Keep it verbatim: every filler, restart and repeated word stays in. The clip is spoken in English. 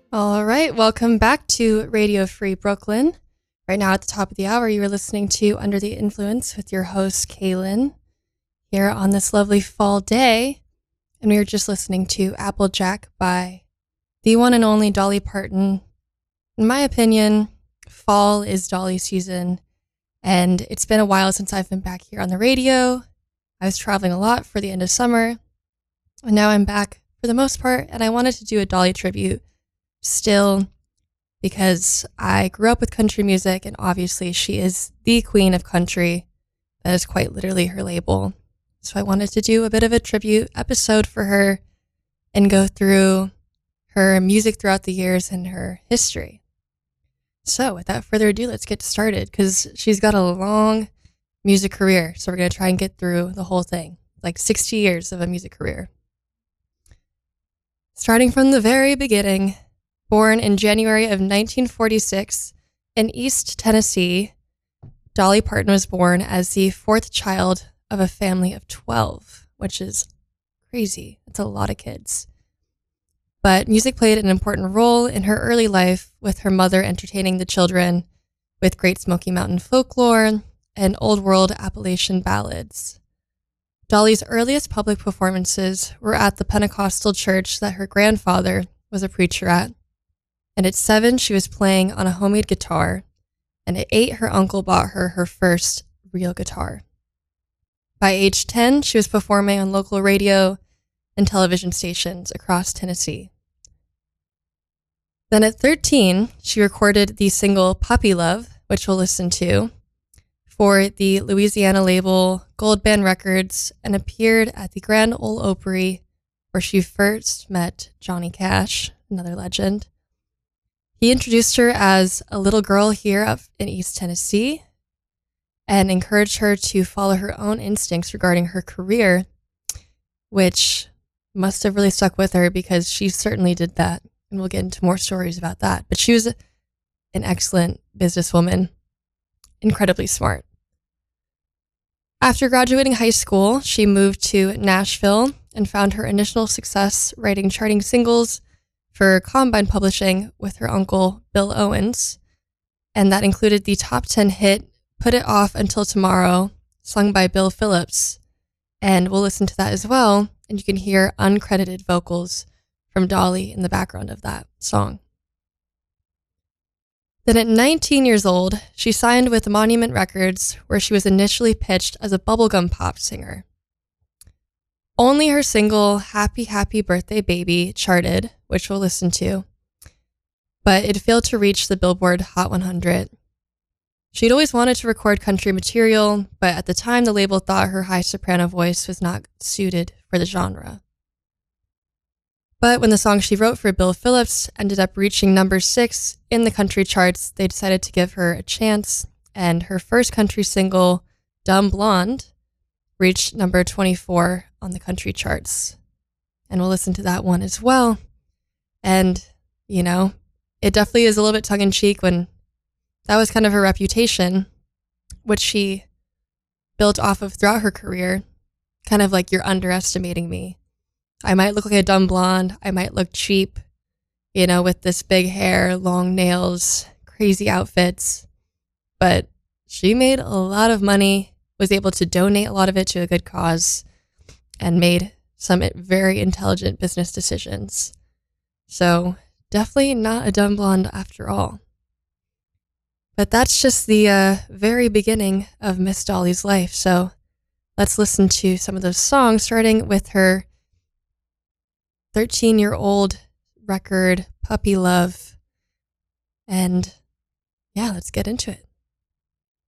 All right, welcome back to Radio Free Brooklyn. Right now at the top of the hour, you are listening to Under the Influence with your host, Kaylin, here on this lovely fall day. And we were just listening to Applejack by the one and only Dolly Parton. In my opinion, fall is Dolly season, and it's been a while since I've been back here on the radio. I was traveling a lot for the end of summer, and now I'm back for the most part, and I wanted to do a Dolly tribute still, because I grew up with country music, and obviously she is the queen of country. That is quite literally her label. So I wanted to do a bit of a tribute episode for her and go through her music throughout the years and her history. So without further ado, let's get started, because she's got a long music career. So we're going to try and get through the whole thing, like sixty years of a music career. Starting from the very beginning. Born in January of nineteen forty-six in East Tennessee, Dolly Parton was born as the fourth child of a family of twelve, which is crazy. It's a lot of kids. But music played an important role in her early life, with her mother entertaining the children with Great Smoky Mountain folklore and Old World Appalachian ballads. Dolly's earliest public performances were at the Pentecostal church that her grandfather was a preacher at. And at seven, she was playing on a homemade guitar, and at eight, her uncle bought her her first real guitar. By age ten, she was performing on local radio and television stations across Tennessee. Then at thirteen, she recorded the single Puppy Love, which we'll listen to, for the Louisiana label Gold Band Records, and appeared at the Grand Ole Opry, where she first met Johnny Cash, another legend. He introduced her as a little girl here up in East Tennessee and encouraged her to follow her own instincts regarding her career, which must have really stuck with her, because she certainly did that. And we'll get into more stories about that. But she was an excellent businesswoman, incredibly smart. After graduating high school, she moved to Nashville and found her initial success writing charting singles for Combine Publishing with her uncle, Bill Owens, and that included the top ten hit Put It Off Until Tomorrow, sung by Bill Phillips, and we'll listen to that as well, and you can hear uncredited vocals from Dolly in the background of that song. Then at nineteen years old, she signed with Monument Records, where she was initially pitched as a bubblegum pop singer. Only her single, Happy Happy Birthday Baby, charted, which we'll listen to, but it failed to reach the Billboard Hot one hundred. She'd always wanted to record country material, but at the time the label thought her high soprano voice was not suited for the genre. But when the song she wrote for Bill Phillips ended up reaching number six in the country charts, they decided to give her a chance, and her first country single, Dumb Blonde, reached number twenty-four on the country charts. And we'll listen to that one as well. And, you know, it definitely is a little bit tongue-in-cheek when that was kind of her reputation, which she built off of throughout her career. Kind of like, you're underestimating me. I might look like a dumb blonde. I might look cheap, you know, with this big hair, long nails, crazy outfits. But she made a lot of money, was able to donate a lot of it to a good cause, and made some very intelligent business decisions. So definitely not a dumb blonde after all. But that's just the uh, very beginning of Miss Dolly's life. So let's listen to some of those songs, starting with her thirteen-year-old record, Puppy Love. And yeah, let's get into it.